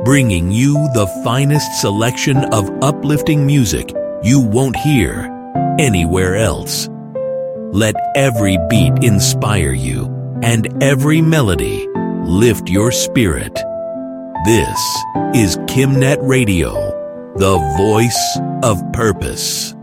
bringing you the finest selection of uplifting music you won't hear anywhere else. Let every beat inspire you and every melody lift your spirit. This is KimNet Radio, the voice of purpose.